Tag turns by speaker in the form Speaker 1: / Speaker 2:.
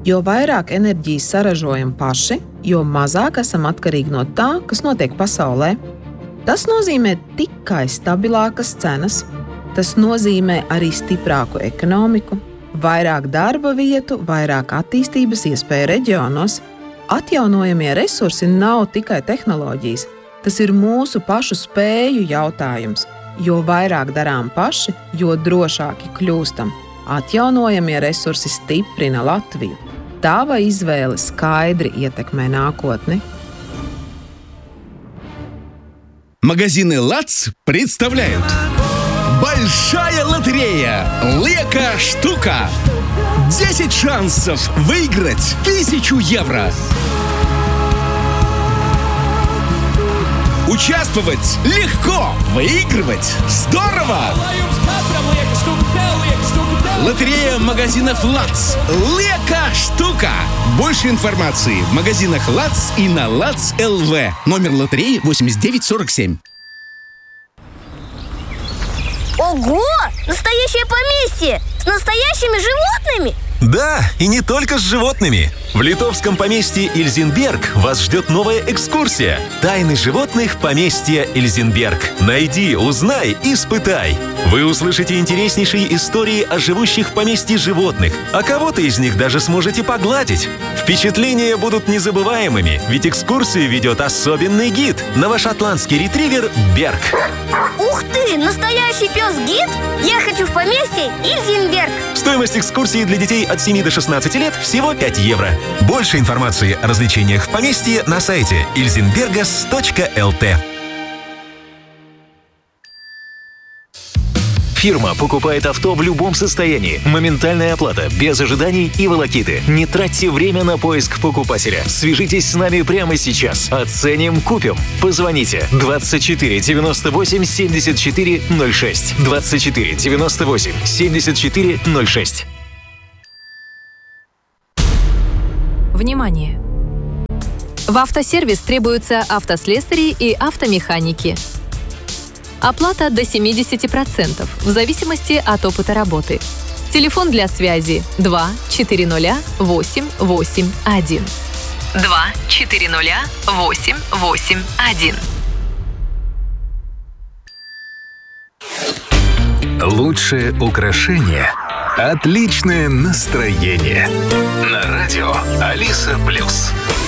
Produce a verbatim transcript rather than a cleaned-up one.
Speaker 1: Jo vairāk enerģijas saražojam paši, jo mazāk esam atkarīgi no tā, kas notiek pasaulē. Tas nozīmē tikai stabilākas cenas, tas nozīmē arī stiprāku ekonomiku, vairāk darba vietu, vairāk attīstības iespēju reģionos. Atjaunojamie resursi nav tikai tehnoloģijas, tas ir mūsu pašu spēju jautājums. Jo vairāk darām paši, jo drošāki kļūstam. Atjaunojamie resursi stiprina Latviju. Tava izvēle skaidri ietekmē nākotni.
Speaker 2: Магазины «ЛАЦ» представляют Большая лотерея «Лека Штука». десять шансов выиграть тысячу евро. Участвовать легко, выигрывать здорово! Лотерея магазинов «ЛАЦ». «Лека Штука». Больше информации в магазинах «ЛАЦ» и на ЛАЦ точка эл ви. Номер лотереи восемьдесят девять сорок семь.
Speaker 3: Ого! Настоящее поместье! С настоящими животными!
Speaker 4: Да, и не только с животными. В литовском поместье Ильзенберг вас ждет новая экскурсия. Тайны животных поместья Ильзенберг. Найди, узнай, испытай. Вы услышите интереснейшие истории о живущих в поместье животных, а кого-то из них даже сможете погладить. Впечатления будут незабываемыми, ведь экскурсию ведет особенный гид – новошотландский ретривер Берг.
Speaker 3: Ух ты! Настоящий пес-гид? Я хочу в поместье Ильзенберг.
Speaker 4: Стоимость экскурсии для детей от семи до шестнадцати лет всего пять евро. Больше информации о развлечениях в поместье на сайте ильзенбергас точка эл ти. Фирма покупает авто в любом состоянии. Моментальная оплата, без ожиданий и волокиты. Не тратьте время на поиск покупателя. Свяжитесь с нами прямо сейчас. Оценим, купим. Позвоните двадцать четыре девяносто восемь семьдесят четыре ноль шесть. двадцать четыре девяносто восемь семьдесят четыре ноль шесть.
Speaker 5: Внимание! В автосервис требуются автослесари и автомеханики. Оплата до семьдесят процентов в зависимости от опыта работы. Телефон для связи два четыре ноль восемь восемь один. два четыре ноль восемь восемь один.
Speaker 4: Лучшее украшение – отличное настроение. На радио Алиса Плюс.